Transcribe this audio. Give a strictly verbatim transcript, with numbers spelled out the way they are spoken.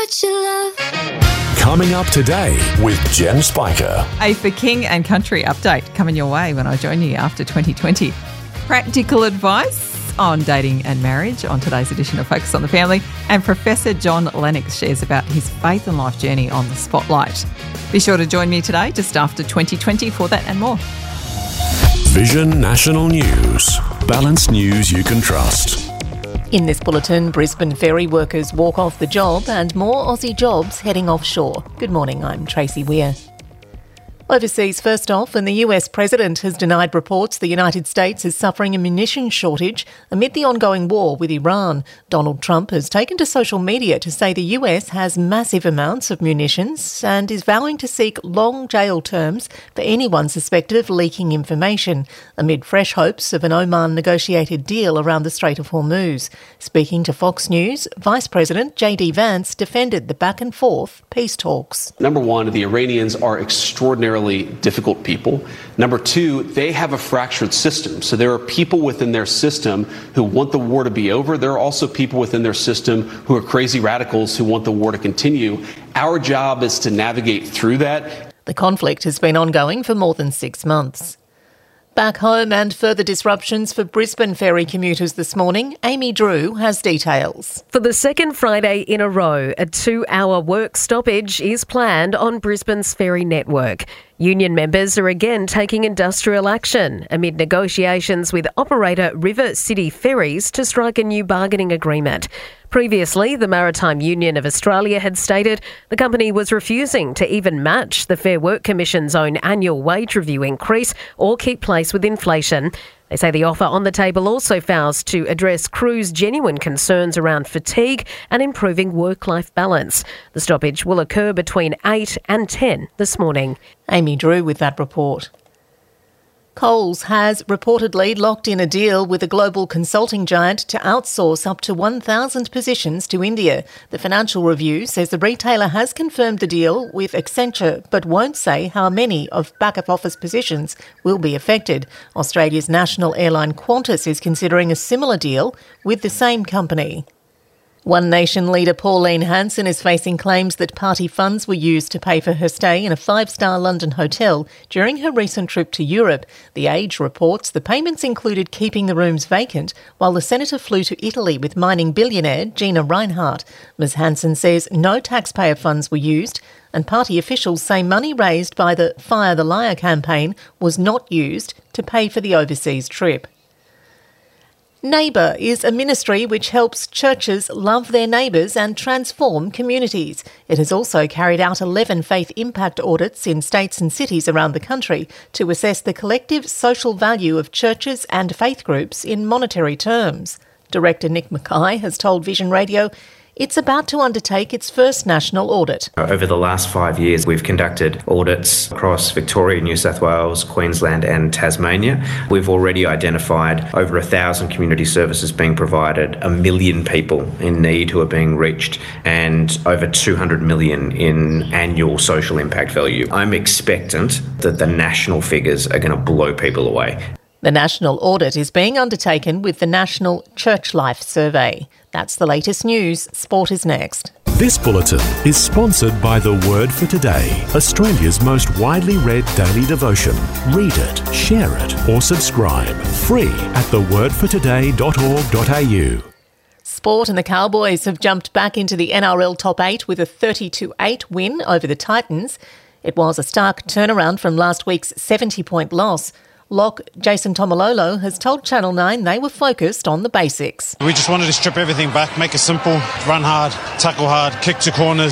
Coming up today with Jen Spiker. A For King and Country update coming your way when I join you after twenty twenty. Practical advice on dating and marriage on today's edition of Focus on the Family. And Professor John Lennox shares about his faith and life journey on the Spotlight. Be sure to join me today just after twenty twenty for that and more. Vision National News. Balanced news you can trust. In this bulletin, Brisbane ferry workers walk off the job and more Aussie jobs heading offshore. Good morning, I'm Tracy Weir. Overseas first off, and the U S President has denied reports the United States is suffering a munitions shortage amid the ongoing war with Iran. Donald Trump has taken to social media to say the U S has massive amounts of munitions and is vowing to seek long jail terms for anyone suspected of leaking information, amid fresh hopes of an Oman-negotiated deal around the Strait of Hormuz. Speaking to Fox News, Vice President J D Vance defended the back-and-forth peace talks. Number one, the Iranians are extraordinarily difficult people. Number two, they have a fractured system. So there are people within their system who want the war to be over. There are also people within their system who are crazy radicals who want the war to continue. Our job is to navigate through that. The conflict has been ongoing for more than six months. Back home and further disruptions for Brisbane ferry commuters this morning. Amy Drew has details. For the second Friday in a row, a two-hour work stoppage is planned on Brisbane's ferry network. Union members are again taking industrial action amid negotiations with operator River City Ferries to strike a new bargaining agreement. Previously, the Maritime Union of Australia had stated the company was refusing to even match the Fair Work Commission's own annual wage review increase or keep pace with inflation. They say the offer on the table also fails to address crews' genuine concerns around fatigue and improving work-life balance. The stoppage will occur between eight and ten this morning. Amy Drew with that report. Coles has reportedly locked in a deal with a global consulting giant to outsource up to one thousand positions to India. The Financial Review says the retailer has confirmed the deal with Accenture, but won't say how many of back-office positions will be affected. Australia's national airline Qantas is considering a similar deal with the same company. One Nation leader Pauline Hanson is facing claims that party funds were used to pay for her stay in a five-star London hotel during her recent trip to Europe. The Age reports the payments included keeping the rooms vacant while the senator flew to Italy with mining billionaire Gina Rinehart. Ms Hanson says no taxpayer funds were used, and party officials say money raised by the Fire the Liar campaign was not used to pay for the overseas trip. Neighbour is a ministry which helps churches love their neighbours and transform communities. It has also carried out eleven faith impact audits in states and cities around the country to assess the collective social value of churches and faith groups in monetary terms. Director Nick Mackay has told Vision Radio it's about to undertake its first national audit. Over the last five years, we've conducted audits across Victoria, New South Wales, Queensland and Tasmania. We've already identified over a thousand community services being provided, a million people in need who are being reached, and over two hundred million in annual social impact value. I'm expectant that the national figures are going to blow people away. The national audit is being undertaken with the National Church Life Survey. That's the latest news. Sport is next. This bulletin is sponsored by The Word for Today, Australia's most widely read daily devotion. Read it, share it or subscribe. Free at the word for today dot org dot a u. Sport, and the Cowboys have jumped back into the N R L top eight with a thirty to eight win over the Titans. It was a stark turnaround from last week's seventy-point loss. Lock Jason Tomalolo has told Channel nine they were focused on the basics. We just wanted to strip everything back, make it simple, run hard, tackle hard, kick to corners.